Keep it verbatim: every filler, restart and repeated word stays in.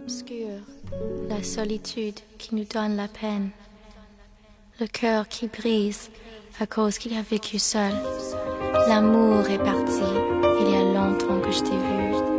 obscure, la solitude qui nous donne la peine, le cœur qui brise à cause qu'il a vécu seul. L'amour est parti, il y a longtemps que je t'ai vu.